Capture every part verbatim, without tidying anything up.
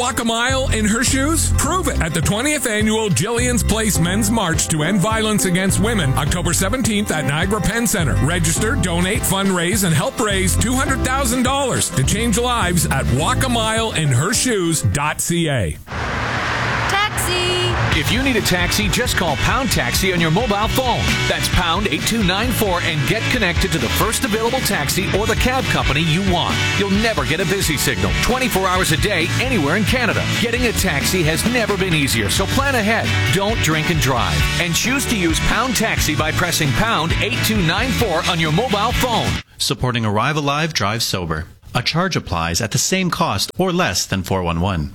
Walk a mile in her shoes? Prove it at the twentieth Annual Jillian's Place Men's March to End Violence Against Women, October seventeenth at Niagara Penn Center. Register, donate, fundraise, and help raise two hundred thousand dollars to change lives at walk a mile in her shoes dot c a. Taxi! If you need a taxi, just call Pound Taxi on your mobile phone. That's pound eight two nine four and get connected to the first available taxi or the cab company you want. You'll never get a busy signal twenty-four hours a day anywhere in Canada. Getting a taxi has never been easier, so plan ahead. Don't drink and drive. And choose to use Pound Taxi by pressing pound eight two nine four on your mobile phone. Supporting Arrive Alive, Drive Sober. A charge applies at the same cost or less than four one one.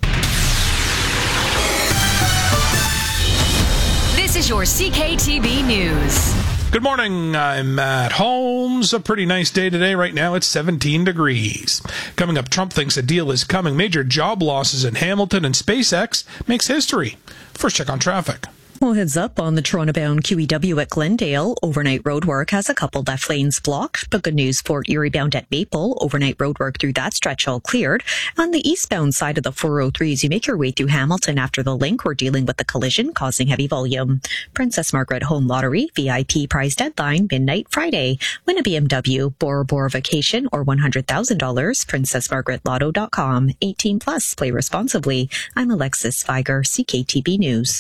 This is your C K T B News. Good morning, I'm Matt Holmes. A pretty nice day today. Right now it's seventeen degrees. Coming up, Trump thinks a deal is coming. Major job losses in Hamilton, and SpaceX makes history. First check on traffic. Well, heads up on the Toronto-bound Q E W at Glendale. Overnight roadwork has a couple left lanes blocked, but good news for Erie-bound at Maple. Overnight roadwork through that stretch all cleared. On the eastbound side of the four oh three, as you make your way through Hamilton after the link, we're dealing with the collision causing heavy volume. Princess Margaret Home Lottery, V I P prize deadline, midnight Friday. Win a B M W, Bora Bora Vacation, or one hundred thousand dollars. princess margaret lotto dot com. eighteen plus. Play responsibly. I'm Alexis Feiger, C K T B News.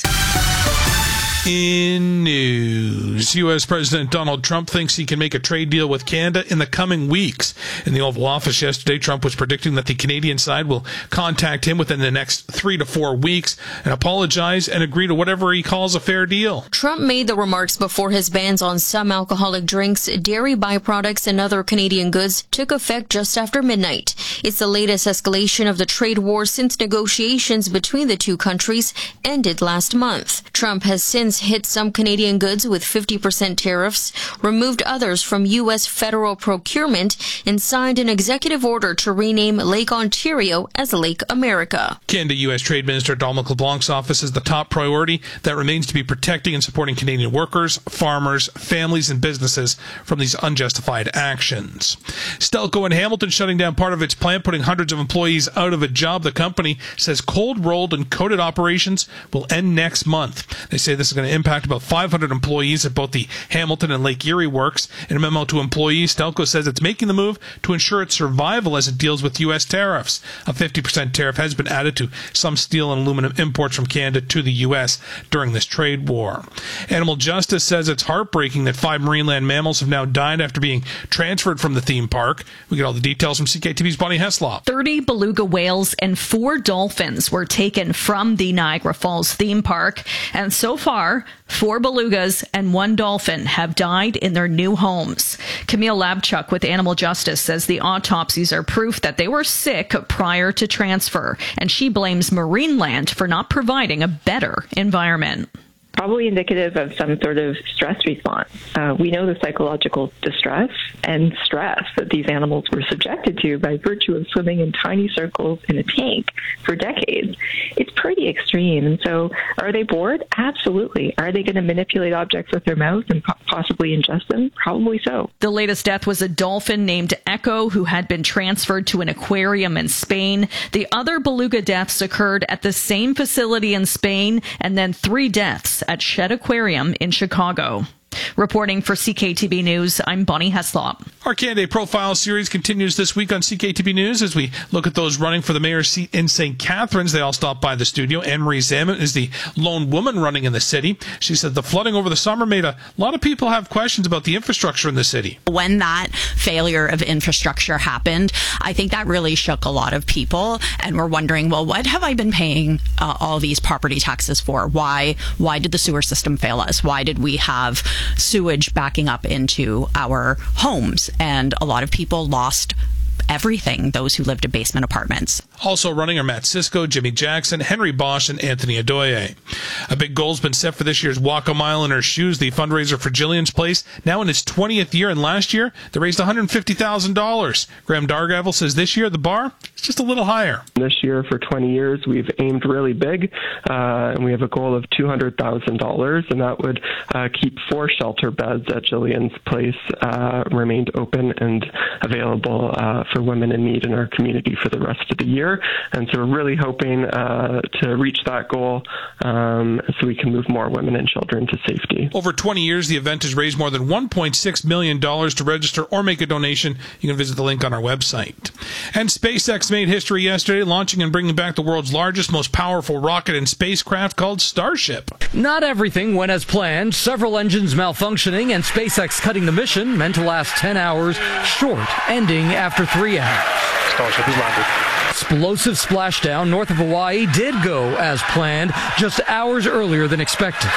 In news, U S President Donald Trump thinks he can make a trade deal with Canada in the coming weeks. In the Oval Office yesterday, Trump was predicting that the Canadian side will contact him within the next three to four weeks and apologize and agree to whatever he calls a fair deal. Trump made the remarks before his bans on some alcoholic drinks, dairy byproducts, and other Canadian goods took effect just after midnight. It's the latest escalation of the trade war since negotiations between the two countries ended last month. Trump has since hit some Canadian goods with fifty percent tariffs, removed others from U S federal procurement, and signed an executive order to rename Lake Ontario as Lake America. Canada U S Trade Minister Dominic LeBlanc's office is the top priority. That remains to be protecting and supporting Canadian workers, farmers, families, and businesses from these unjustified actions. Stelco in Hamilton shutting down part of its plant, putting hundreds of employees out of a job. The company says cold-rolled and coated operations will end next month. They say this is going to impact about five hundred employees at both the Hamilton and Lake Erie works. In a memo to employees, Stelco says it's making the move to ensure its survival as it deals with U S tariffs. A fifty percent tariff has been added to some steel and aluminum imports from Canada to the U S during this trade war. Animal Justice says it's heartbreaking that five Marineland mammals have now died after being transferred from the theme park. We get all the details from C K T V's Bonnie Heslop. thirty beluga whales and four dolphins were taken from the Niagara Falls theme park, and so far, four belugas and one dolphin have died in their new homes. Camille Labchuk with Animal Justice says the autopsies are proof that they were sick prior to transfer, and she blames Marineland for not providing a better environment. Probably indicative of some sort of stress response. Uh, we know the psychological distress and stress that these animals were subjected to by virtue of swimming in tiny circles in a tank for decades. It's pretty extreme. And so are they bored? Absolutely. Are they going to manipulate objects with their mouth and po- possibly ingest them? Probably so. The latest death was a dolphin named Echo who had been transferred to an aquarium in Spain. The other beluga deaths occurred at the same facility in Spain, and then three deaths at Shed Aquarium in Chicago. Reporting for C K T B News, I'm Bonnie Heslop. Our Candidate Profile series continues this week on C K T B News as we look at those running for the mayor's seat in Saint Catharines. They all stop by the studio. Anne-Marie Zaman is the lone woman running in the city. She said the flooding over the summer made a lot of people have questions about the infrastructure in the city. When that failure of infrastructure happened, I think that really shook a lot of people, and we're wondering, well, what have I been paying uh, all these property taxes for? Why, why did the sewer system fail us? Why did we have sewage backing up into our homes? And a lot of people lost everything, those who lived in basement apartments. Also running are Matt Sisko, Jimmy Jackson, Henry Bosch, and Anthony Adoye. A big goal's been set for this year's Walk a Mile in Her Shoes, the fundraiser for Jillian's Place, now in its twentieth year, and last year they raised one hundred fifty thousand dollars. Graham Dargavel says this year the bar is just a little higher. This year, for twenty years, we've aimed really big, uh, and we have a goal of two hundred thousand dollars, and that would uh, keep four shelter beds at Jillian's Place uh, remained open and available uh, for women in need in our community for the rest of the year. year. And so we're really hoping uh, to reach that goal um, so we can move more women and children to safety. Over twenty years, the event has raised more than one point six million dollars. To register or make a donation, you can visit the link on our website. And SpaceX made history yesterday, launching and bringing back the world's largest, most powerful rocket and spacecraft called Starship. Not everything went as planned. Several engines malfunctioning and SpaceX cutting the mission meant to last ten hours short, ending after three hours. Starship has landed. Explosive splashdown north of Hawaii did go as planned, just hours earlier than expected.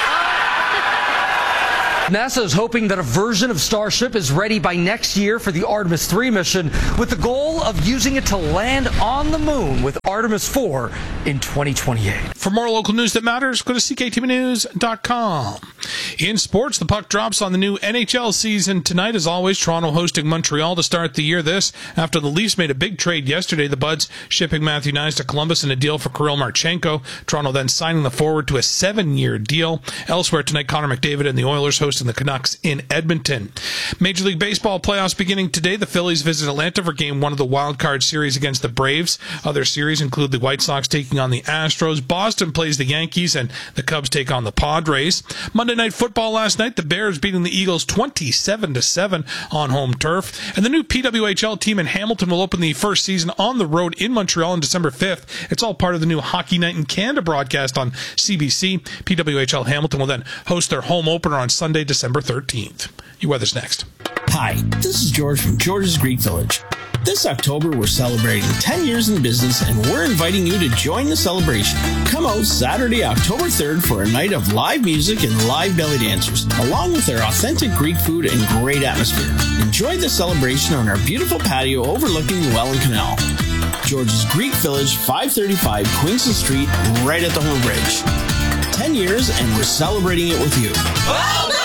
NASA is hoping that a version of Starship is ready by next year for the Artemis three mission, with the goal of using it to land on the moon with Artemis four in twenty twenty-eight. For more local news that matters, go to c k t v news dot com. In sports, the puck drops on the new N H L season tonight. As always, Toronto hosting Montreal to start the year. This after the Leafs made a big trade yesterday. The Buds shipping Matthew Nyes to Columbus in a deal for Kirill Marchenko. Toronto then signing the forward to a seven-year deal. Elsewhere tonight, Connor McDavid and the Oilers hosting the Canucks in Edmonton. Major League Baseball playoffs beginning today. The Phillies visit Atlanta for game one of the wild card series against the Braves. Other series include the White Sox taking on the Astros. Boston plays the Yankees and the Cubs take on the Padres. Monday Night Football last night, the Bears beating the Eagles twenty-seven to seven on home turf. And the new P W H L team in Hamilton will open the first season on the road in Montreal on December fifth. It's all part of the new Hockey Night in Canada broadcast on C B C. P W H L Hamilton will then host their home opener on Sunday, December thirteenth. Your weather's next. Hi, this is George from George's Greek Village. This October, we're celebrating ten years in business, and we're inviting you to join the celebration. Come out Saturday, October third for a night of live music and live belly dancers, along with our authentic Greek food and great atmosphere. Enjoy the celebration on our beautiful patio overlooking the Welland Canal. George's Greek Village, five thirty-five Queenston Street, right at the Home Bridge. ten years, and we're celebrating it with you. Well done!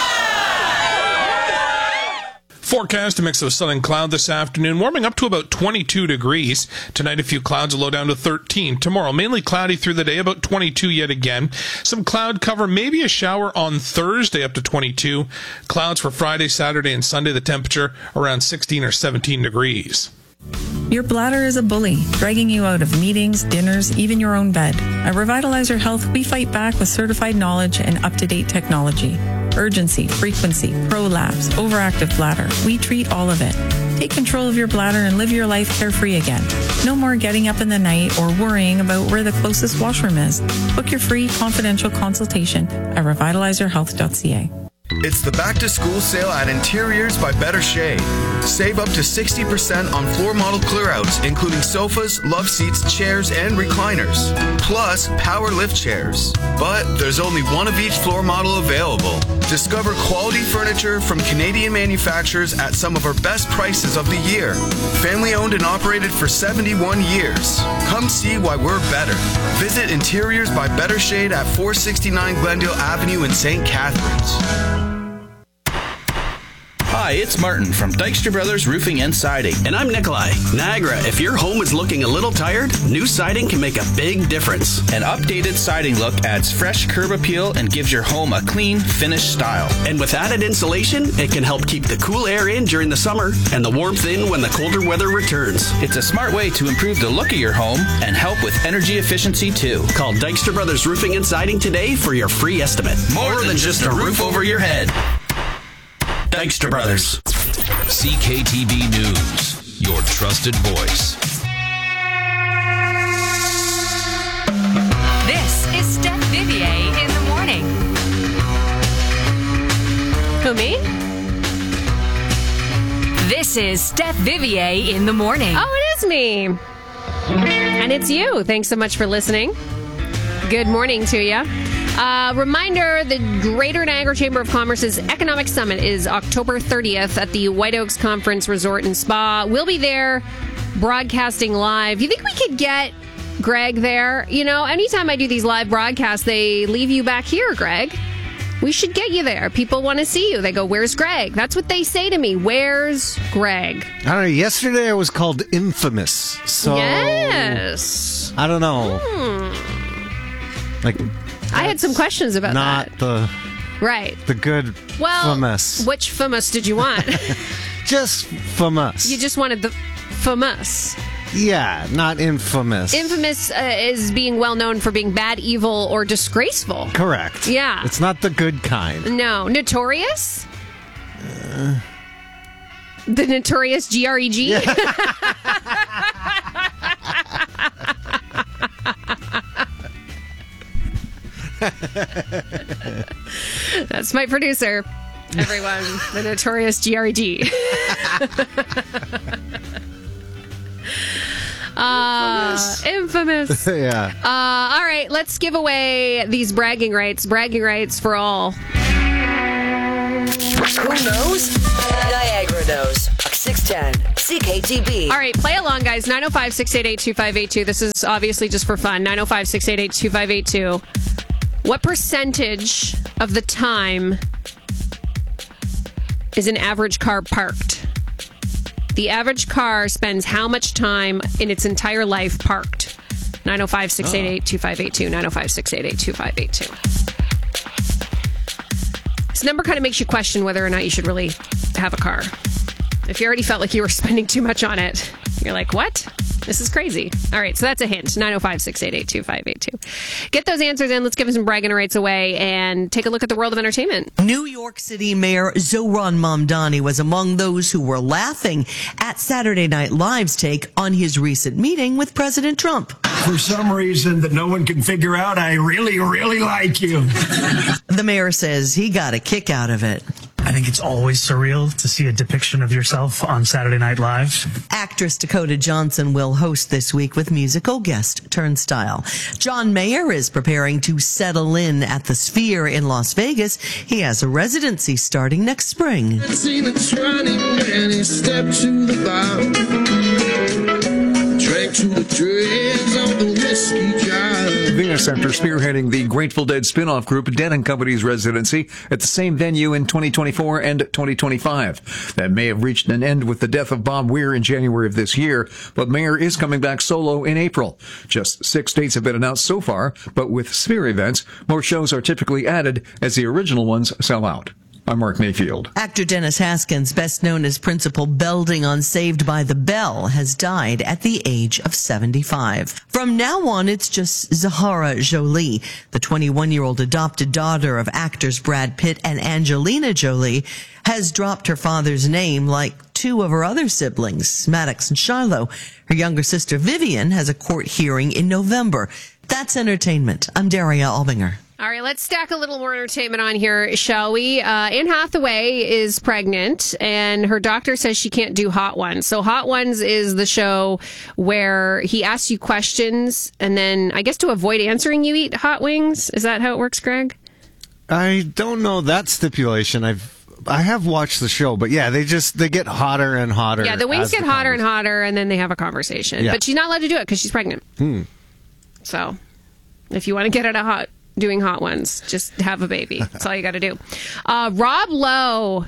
Forecast, a mix of sun and cloud this afternoon, warming up to about twenty-two degrees. Tonight, a few clouds, a low down to thirteen. Tomorrow, mainly cloudy through the day, about twenty-two yet again. Some cloud cover, maybe a shower on Thursday, up to twenty-two. Clouds for Friday, Saturday, and Sunday, the temperature around sixteen or seventeen degrees. Your bladder is a bully, dragging you out of meetings, dinners, even your own bed. At Revitalizer Health, we fight back with certified knowledge and up-to-date technology. Urgency, frequency, prolapse, overactive bladder. We treat all of it. Take control of your bladder and live your life carefree again. No more getting up in the night or worrying about where the closest washroom is. Book your free confidential consultation at revitalizer health dot c a. It's the back-to-school sale at Interiors by Better Shade. Save up to sixty percent on floor model clearouts, including sofas, love seats, chairs, and recliners. Plus, power lift chairs. But there's only one of each floor model available. Discover quality furniture from Canadian manufacturers at some of our best prices of the year. Family owned and operated for seventy-one years. Come see why we're better. Visit Interiors by Better Shade at four sixty-nine Glendale Avenue in Saint Catharines. Hi, it's Martin from Dykstra Brothers Roofing and Siding. And I'm Nikolai. Niagara, if your home is looking a little tired, new siding can make a big difference. An updated siding look adds fresh curb appeal and gives your home a clean, finished style. And with added insulation, it can help keep the cool air in during the summer and the warmth in when the colder weather returns. It's a smart way to improve the look of your home and help with energy efficiency too. Call Dykstra Brothers Roofing and Siding today for your free estimate. More, More than, than just a roof over your head. Dykstra Brothers. C K T B News, your trusted voice. This is Steph Vivier in the morning. Who, me? This is Steph Vivier in the morning. Oh, it is me. And it's you. Thanks so much for listening. Good morning to you. Uh, reminder, the Greater Niagara Chamber of Commerce's Economic Summit is October thirtieth at the White Oaks Conference Resort and Spa. We'll be there broadcasting live. You think we could get Greg there? You know, anytime I do these live broadcasts, they leave you back here, Greg. We should get you there. People want to see you. They go, where's Greg? That's what they say to me. Where's Greg? I don't know. Yesterday I was called infamous. So yes. I don't know. Hmm. Like... I had some questions about not that. Not the right. The good well, famous. Which famous did you want? Just famous. You just wanted the famous. Yeah, not infamous. Infamous uh, is being well known for being bad, evil, or disgraceful. Correct. Yeah. It's not the good kind. No. Notorious? Uh, the notorious G R E G? Yeah. That's my producer, everyone. The notorious G R E G. Uh, infamous. Yeah. Uh, all right, let's give away these bragging rights. Bragging rights for all. Who knows? Niagara knows. six ten C K T B. All right, play along, guys. nine oh five, six eight eight, two five eight two. This is obviously just for fun. nine oh five, six eight eight, two five eight two. What percentage of the time is an average car parked? The average car spends how much time in its entire life parked? nine oh five, six eight eight, two five eight two. nine oh five, six eight eight, two five eight two. This number kind of makes you question whether or not you should really have a car. If you already felt like you were spending too much on it, you're like, what? This is crazy. All right, so that's a hint. nine oh five, six eight eight, two five eight two. Get those answers in. Let's give some bragging rights away and take a look at the world of entertainment. New York City Mayor Zohran Mamdani was among those who were laughing at Saturday Night Live's take on his recent meeting with President Trump. For some reason that no one can figure out, I really, really like you. The mayor says he got a kick out of it. I think it's always surreal to see a depiction of yourself on Saturday Night Live. Actress Dakota Johnson will host this week with musical guest Turnstile. John Mayer is preparing to settle in at the Sphere in Las Vegas. He has a residency starting next spring. Seen it running and he stepped to the bar. Drank to the dregs of the whiskey jar. Venus Center spearheading the Grateful Dead spin-off group Dead and Company's residency at the same venue in twenty twenty-four and twenty twenty-five. That may have reached an end with the death of Bob Weir in January of this year, but Mayer is coming back solo in April. Just six dates have been announced so far, but with Sphere events, more shows are typically added as the original ones sell out. I'm Mark Mayfield. Actor Dennis Haskins, best known as Principal Belding on Saved by the Bell, has died at the age of seventy-five. From now on, it's just Zahara Jolie, the twenty-one-year-old adopted daughter of actors Brad Pitt and Angelina Jolie, has dropped her father's name like two of her other siblings, Maddox and Shiloh. Her younger sister Vivian has a court hearing in November. That's entertainment. I'm Daria Albinger. All right, let's stack a little more entertainment on here, shall we? Uh, Anne Hathaway is pregnant, and her doctor says she can't do Hot Ones. So Hot Ones is the show where he asks you questions, and then I guess to avoid answering, you eat hot wings. Is that how it works, Greg? I don't know that stipulation. I've I have watched the show, but yeah, they just they get hotter and hotter. Yeah, the wings get hotter and hotter, and then they have a conversation. Yeah. But she's not allowed to do it because she's pregnant. Hmm. So if you want to get at a hot doing Hot Ones, just have a baby. That's all you got to do. Uh, Rob Lowe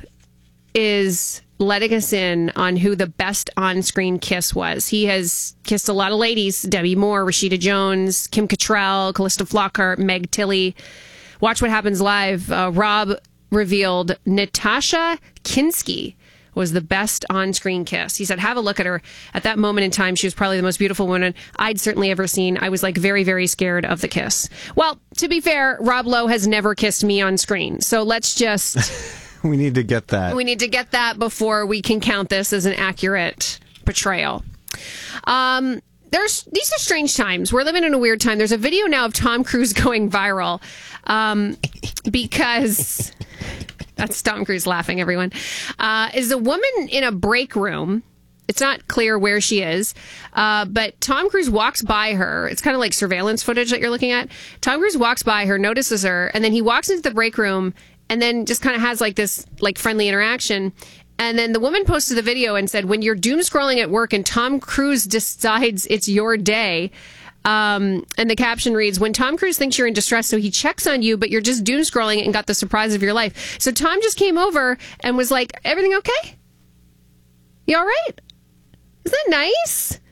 is letting us in on who the best on-screen kiss was. He has kissed a lot of ladies: Debbie Moore, Rashida Jones, Kim Cattrall, Callista Flockhart, Meg Tilly. Watch What Happens Live. Uh, Rob revealed Natasha Kinski was the best on-screen kiss. He said, have a look at her. At that moment in time, she was probably the most beautiful woman I'd certainly ever seen. I was like very, very scared of the kiss. Well, to be fair, Rob Lowe has never kissed me on screen. So let's just... we need to get that. We need to get that before we can count this as an accurate portrayal. Um... There's, these are strange times. We're living in a weird time. There's a video now of Tom Cruise going viral um, because... That's Tom Cruise laughing, everyone. Uh, is a woman in a break room. It's not clear where she is, uh, but Tom Cruise walks by her. It's kind of like surveillance footage that you're looking at. Tom Cruise walks by her, notices her, and then he walks into the break room and then just kind of has like this like friendly interaction. And then the woman posted the video and said, when you're doom scrolling at work and Tom Cruise decides it's your day, um, and the caption reads, when Tom Cruise thinks you're in distress, so he checks on you, but you're just doom scrolling and got the surprise of your life. So Tom just came over and was like, everything okay? You all right? Is that nice?